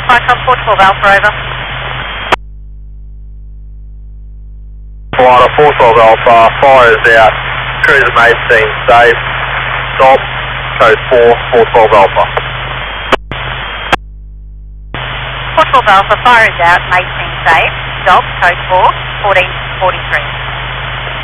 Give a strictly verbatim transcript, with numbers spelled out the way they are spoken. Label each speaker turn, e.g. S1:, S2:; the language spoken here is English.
S1: Vicom four twelve Alpha, over.
S2: Flyer four twelve Alpha, fire is out, cruiser mate team safe, stop, code four, four twelve Alpha.
S1: four twelve Alpha, fire is out, mate team safe, stop, code four, fourteen forty-three.